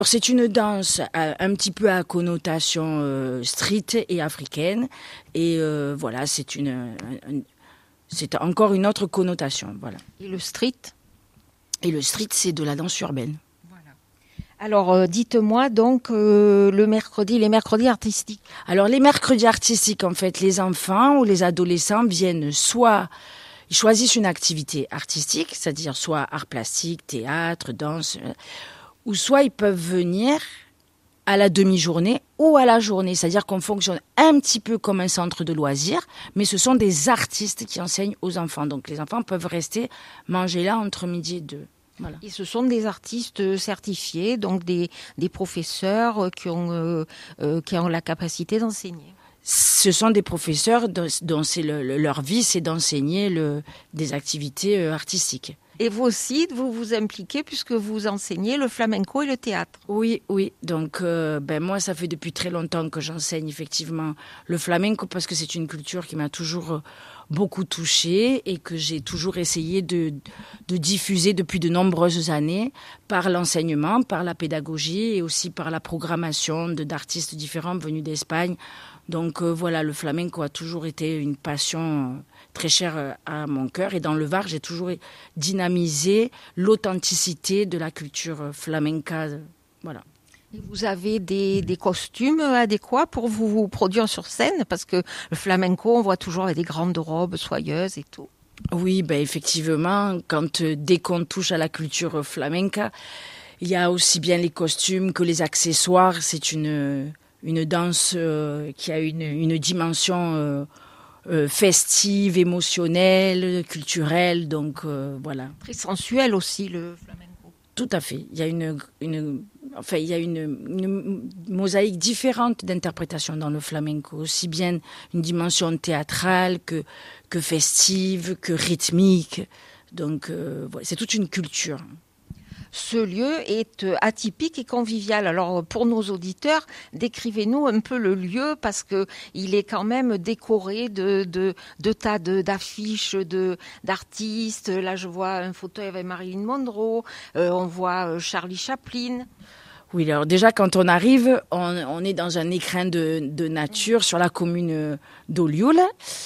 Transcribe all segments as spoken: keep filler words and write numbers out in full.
C'est une danse euh, un petit peu à connotation euh, street et africaine. Et euh, voilà, c'est une, un, c'est encore une autre connotation. Voilà. Et le street? Et le street, c'est de la danse urbaine. Voilà. Alors, euh, dites-moi donc euh, le mercredi, les mercredis artistiques. Alors, les mercredis artistiques, en fait, les enfants ou les adolescents viennent soit... Ils choisissent une activité artistique, c'est-à-dire soit art plastique, théâtre, danse... ou soit ils peuvent venir à la demi-journée ou à la journée. C'est-à-dire qu'on fonctionne un petit peu comme un centre de loisirs, mais ce sont des artistes qui enseignent aux enfants. Donc les enfants peuvent rester manger là entre midi et deux. Voilà. Et ce sont des artistes certifiés, donc des, des professeurs qui ont, euh, euh, qui ont la capacité d'enseigner. Ce sont des professeurs dont c'est le, le, leur vie, c'est d'enseigner le, des activités artistiques. Et vous aussi, vous vous impliquez puisque vous enseignez le flamenco et le théâtre. Oui, oui. Donc, euh, ben moi, ça fait depuis très longtemps que j'enseigne effectivement le flamenco parce que c'est une culture qui m'a toujours beaucoup touchée et que j'ai toujours essayé de, de diffuser depuis de nombreuses années par l'enseignement, par la pédagogie et aussi par la programmation de, d'artistes différents venus d'Espagne. Donc euh, voilà, le flamenco a toujours été une passion euh, très chère euh, à mon cœur. Et dans le Var, j'ai toujours dynamisé l'authenticité de la culture euh, flamenca. Euh, voilà. Et vous avez des, des costumes adéquats pour vous, vous produire sur scène? Parce que le flamenco, on voit toujours avec des grandes robes soyeuses et tout. Oui, ben effectivement, quand euh, dès qu'on touche à la culture flamenca, il y a aussi bien les costumes que les accessoires. C'est une... une danse euh, qui a une, une dimension euh, euh, festive, émotionnelle, culturelle, donc euh, voilà. Très sensuel aussi, le flamenco. Tout à fait. Il y a une, une, enfin, il y a une, une mosaïque différente d'interprétation dans le flamenco, aussi bien une dimension théâtrale que, que festive, que rythmique. Donc, euh, voilà, c'est toute une culture. Ce lieu est atypique et convivial. Alors pour nos auditeurs, décrivez-nous un peu le lieu parce que il est quand même décoré de, de, de tas de, d'affiches de, d'artistes. Là, je vois un fauteuil avec Marilyn Monroe, euh, on voit Charlie Chaplin. Oui, alors déjà quand on arrive, on, on est dans un écrin de, de nature sur la commune d'Olioul.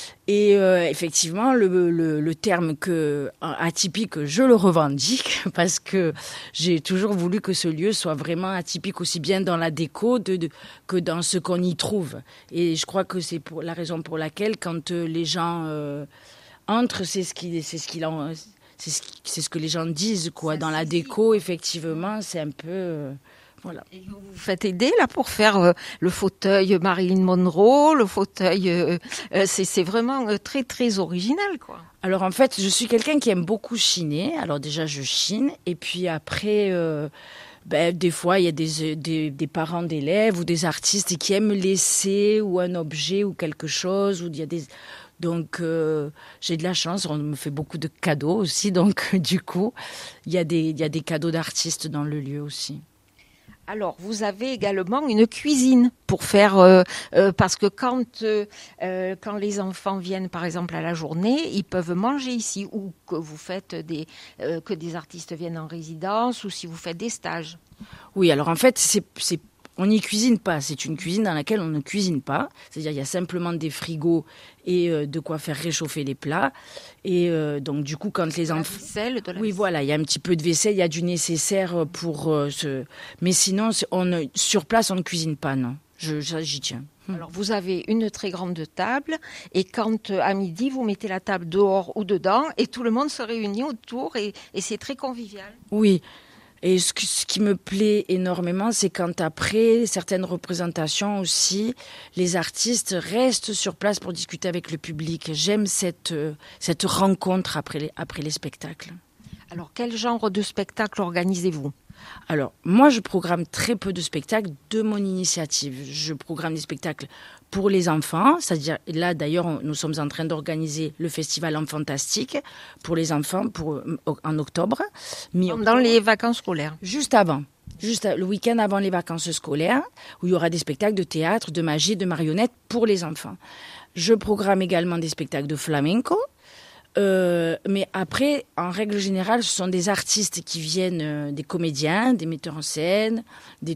Et euh, effectivement, le, le, le terme que atypique, je le revendique parce que j'ai toujours voulu que ce lieu soit vraiment atypique aussi bien dans la déco de, de, que dans ce qu'on y trouve. Et je crois que c'est pour la raison pour laquelle quand euh, les gens euh, entrent, c'est ce qui, c'est ce qu'il en, c'est ce, c'est ce que les gens disent quoi. Ça dans la déco, effectivement, c'est un peu euh, voilà. Et vous vous faites aider là pour faire euh, le fauteuil Marilyn Monroe, le fauteuil, euh, euh, c'est, c'est vraiment euh, très très original quoi. Alors en fait, je suis quelqu'un qui aime beaucoup chiner. Alors déjà, je chine et puis après, euh, ben, des fois, il y a des, des, des parents d'élèves ou des artistes qui aiment laisser ou un objet ou quelque chose ou il y a des donc euh, j'ai de la chance, on me fait beaucoup de cadeaux aussi. Donc du coup, il y a des il y a des cadeaux d'artistes dans le lieu aussi. Alors, vous avez également une cuisine pour faire, euh, euh, parce que quand, euh, quand les enfants viennent, par exemple, à la journée, ils peuvent manger ici, ou que vous faites des, euh, que des artistes viennent en résidence, ou si vous faites des stages. Oui, alors en fait, c'est, c'est on n'y cuisine pas. C'est une cuisine dans laquelle on ne cuisine pas. C'est-à-dire il y a simplement des frigos et euh, de quoi faire réchauffer les plats. Et euh, donc du coup, quand les enfants... vaisselle, de la oui, vaisselle. voilà, il y a un petit peu de vaisselle, il y a du nécessaire pour euh, ce... Mais sinon, on ne... sur place, on ne cuisine pas, non. Je, j'y tiens. Alors vous avez une très grande table et quand à midi vous mettez la table dehors ou dedans et tout le monde se réunit autour et, et c'est très convivial. Oui. Et ce, que, ce qui me plaît énormément, c'est quand après certaines représentations aussi, les artistes restent sur place pour discuter avec le public. J'aime cette, euh, cette rencontre après les, après les spectacles. Alors, quel genre de spectacle organisez-vous ? Alors, moi, je programme très peu de spectacles de mon initiative. Je programme des spectacles pour les enfants, c'est-à-dire, là, d'ailleurs, on, nous sommes en train d'organiser le festival Enfantastique pour les enfants pour, en octobre. Dans les vacances scolaires. Juste avant. Juste le week-end avant les vacances scolaires, où il y aura des spectacles de théâtre, de magie, de marionnettes pour les enfants. Je programme également des spectacles de flamenco, Euh, mais après, en règle générale, ce sont des artistes qui viennent, euh, des comédiens, des metteurs en scène, des